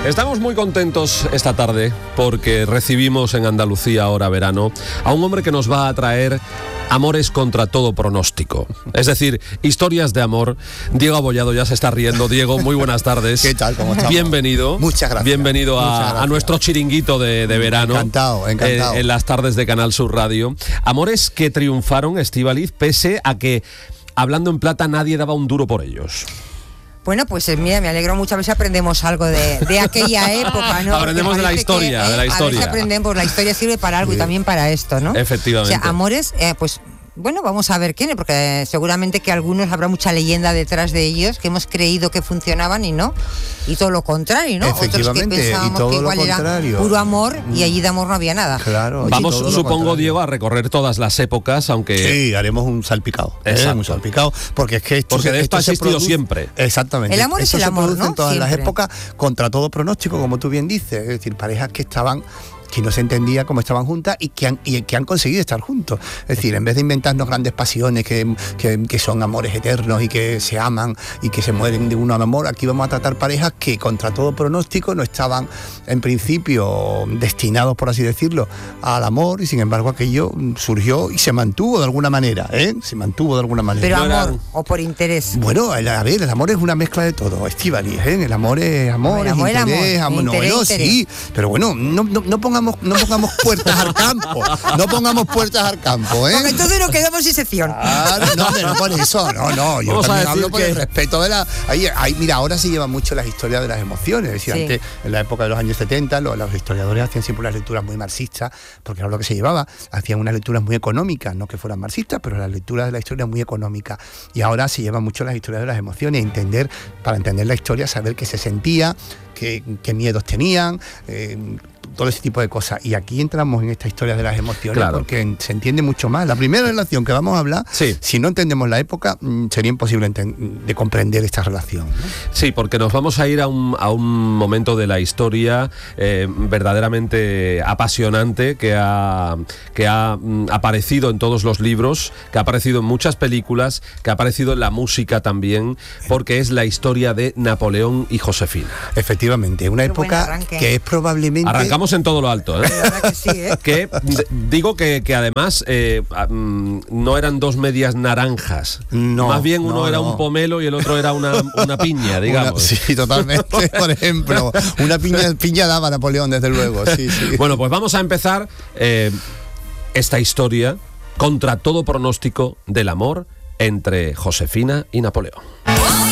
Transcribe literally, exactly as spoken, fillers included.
Estamos muy contentos esta tarde porque recibimos en Andalucía Ahora Verano a un hombre que nos va a traer amores contra todo pronóstico. Es decir, historias de amor. Diego Abollado ya se está riendo. Diego, muy buenas tardes. ¿Qué tal? ¿Cómo estamos? Bienvenido. Muchas gracias. Bienvenido a, Muchas gracias. a nuestro chiringuito de, de verano. Encantado, encantado. Eh, en las tardes de Canal Sur Radio. Amores que triunfaron, Estíbaliz, pese a que, hablando en plata, nadie daba un duro por ellos. Bueno, pues eh, mira, me alegro mucho, a ver si aprendemos algo de, de aquella época, ¿no? Aprendemos de la historia, que, de la eh, historia. A ver si aprendemos, la historia sirve para algo y también para esto, ¿no? Efectivamente. O sea, amores, eh, pues... Bueno, vamos a ver quién es, porque seguramente que algunos habrá mucha leyenda detrás de ellos que hemos creído que funcionaban y no, y todo lo contrario, ¿no? Efectivamente, otros que pensábamos y todo que igual lo era contrario. puro amor y allí de amor no había nada. Claro. Vamos, supongo, contrario. Diego, a recorrer todas las épocas, aunque... Sí, haremos un salpicado. Exacto. ¿eh? Un salpicado, porque es que esto, Porque de esto ha se existido produce- siempre. Exactamente. El amor es Esto el se amor, produce ¿no? en todas las Siempre. épocas contra todo pronóstico, como tú bien dices. Es decir, parejas que estaban... que no se entendía cómo estaban juntas y que han, y que han conseguido estar juntos. Es decir, en vez de inventarnos grandes pasiones que, que, que son amores eternos y que se aman y que se mueren de uno al amor, aquí vamos a tratar parejas que contra todo pronóstico no estaban en principio destinados, por así decirlo, al amor, y sin embargo aquello surgió y se mantuvo de alguna manera, ¿eh? Se mantuvo de alguna manera. Pero No amor eran- o por interés. Bueno, el- a ver, el amor es una mezcla de todo, Estíbaliz, ¿eh? El amor es amor, El es amor es interés, amor, amor, no, interés, bueno, interés. sí, pero bueno, no, no, no pongamos no pongamos puertas al campo, no pongamos puertas al campo, ¿eh? Porque entonces nos quedamos sin sección. Claro, no, pero no por eso, no, no, yo Vamos a también decir hablo por que- el respeto de la... Ahí, ahí, mira, ahora se lleva mucho las historias de las emociones, es decir, Sí. antes, en la época de los años setenta, los, los historiadores hacían siempre unas lecturas muy marxistas, porque era lo que se llevaba, hacían unas lecturas muy económicas, no que fueran marxistas, pero las lecturas de la historia muy económicas, y ahora se lleva mucho las historias de las emociones, entender, para entender la historia, saber qué se sentía, qué, qué miedos tenían, eh, todo ese tipo de cosas. Y aquí entramos en esta historia de las emociones, Claro. porque se entiende mucho más. La primera relación que vamos a hablar, Sí. si no entendemos la época, mm, sería imposible enten- de comprender esta relación, ¿no? Sí, porque nos vamos a ir a un, a un momento de la historia eh, verdaderamente apasionante que ha, que ha mm, aparecido en todos los libros, que ha aparecido en muchas películas, que ha aparecido en la música también, porque es la historia de Napoleón y Josefina. Efectivamente, una Qué buen época arranque. que es probablemente... Arrancamos en todo lo alto, ¿eh? La verdad que sí, ¿eh? Que d- digo que, que además eh, ah, mm, no eran dos medias naranjas. No, Más bien uno no, era no. un pomelo y el otro era una, una piña, digamos. Una- sí, totalmente, por ejemplo. Una piña, piña daba Napoleón, desde luego, sí, sí. Bueno, pues vamos a empezar eh, esta historia contra todo pronóstico del amor entre Josefina y Napoleón.